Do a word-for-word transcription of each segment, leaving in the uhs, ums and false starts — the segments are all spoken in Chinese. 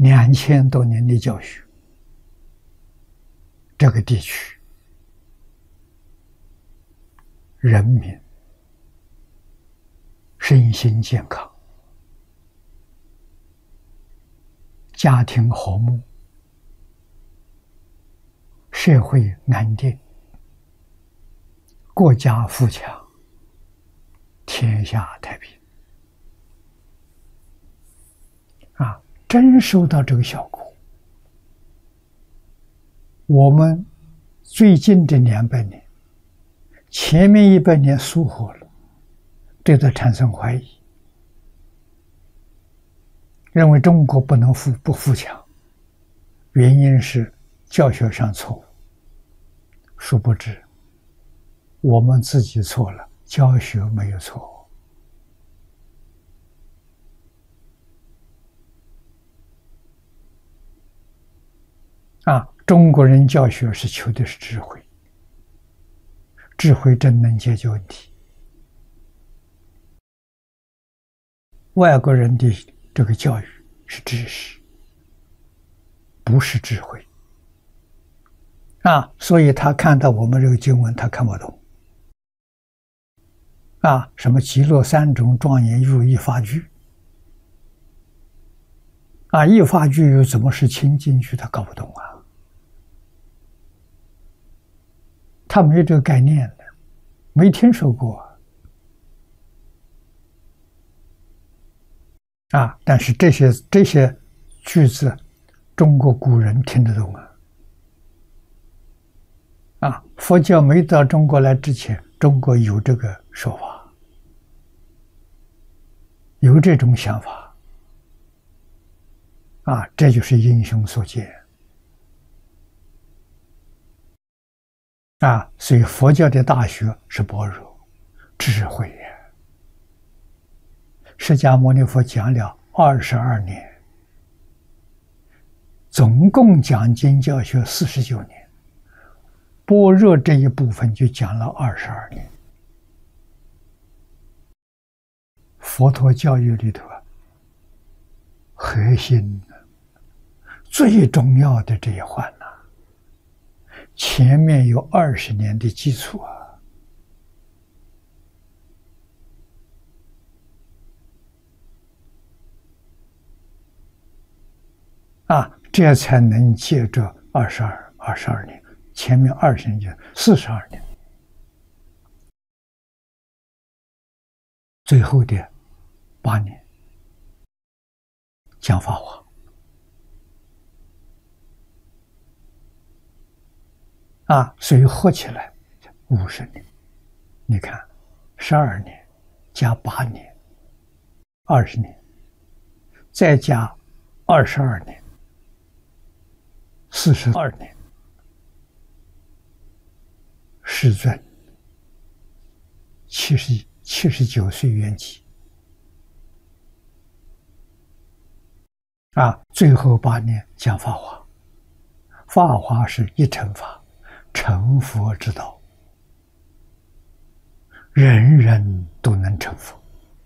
两千多年的教学，这个地区人民身心健康，家庭和睦，社会安定，国家富强，天下太平。啊，真收到这个效果。我们最近这两百年，前面一百年疏忽了，对它产生怀疑，认为中国不能富不富强，原因是教学上错误。殊不知，我们自己错了，教学没有错。啊，中国人教学是求的是智慧，智慧真能解决问题。外国人的这个教育是知识，不是智慧。啊，所以他看到我们这个经文，他看不懂。啊，什么极乐三种庄严入一法句，啊，一法句又怎么是清净句？他搞不懂啊。他没这个概念的，没听说过啊。但是这些这些句子，中国古人听得懂啊。啊，佛教没到中国来之前，中国有这个说法，有这种想法。啊，这就是英雄所见。啊，所以佛教的大学是般若智慧呀。释迦牟尼佛讲了二十二年，总共讲经教学四十九年，般若这一部分就讲了二十二年。佛陀教育里头啊，核心最重要的这一环呐、啊，前面有二十年的基础啊。啊，这才能借着二十二、二十二年，前面二十年就四十二年，最后的八年讲法华。啊，所以合起来五十年。你看，十二年加八年，二十年，再加二十二年，四十二年。世尊七十七十九岁圆寂。啊，最后八年讲法华，法华是一乘法。成佛之道，人人都能成佛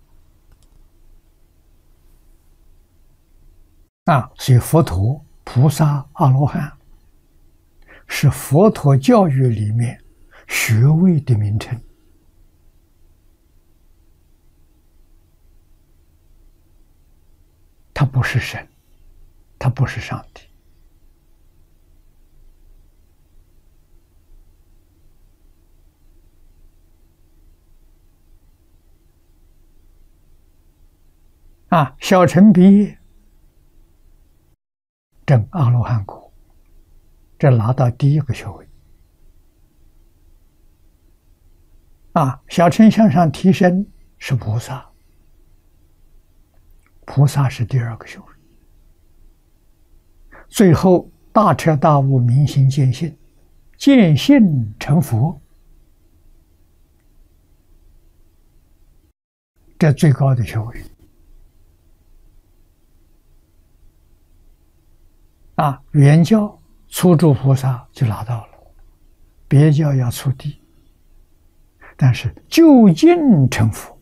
啊！所以佛陀、菩萨、阿罗汉是佛陀教育里面学位的名称。他不是神，他不是上帝。啊，小乘毕业，证阿罗汉果，这拿到第一个学位。啊，小乘向上提升是菩萨，菩萨是第二个学位。最后大彻大悟，明心见性，见性成佛，这最高的学位。啊，原教初住菩萨就拿到了，别教要初地，但是究竟成佛，